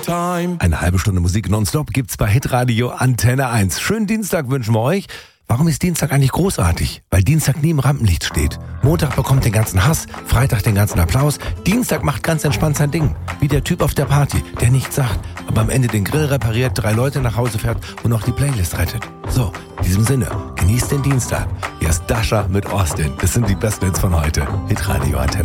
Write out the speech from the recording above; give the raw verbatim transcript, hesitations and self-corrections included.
time. Eine halbe Stunde Musik nonstop gibt's bei Hitradio Antenne eins. Schönen Dienstag wünschen wir euch. Warum ist Dienstag eigentlich großartig? Weil Dienstag nie im Rampenlicht steht. Montag bekommt den ganzen Hass, Freitag den ganzen Applaus. Dienstag macht ganz entspannt sein Ding. Wie der Typ auf der Party, der nichts sagt, aber am Ende den Grill repariert, drei Leute nach Hause fährt und auch die Playlist rettet. So, in diesem Sinne, genießt den Dienstag. Hier ist Dasha mit Austin. Das sind die besten Hits von heute. Hitradio Antenne.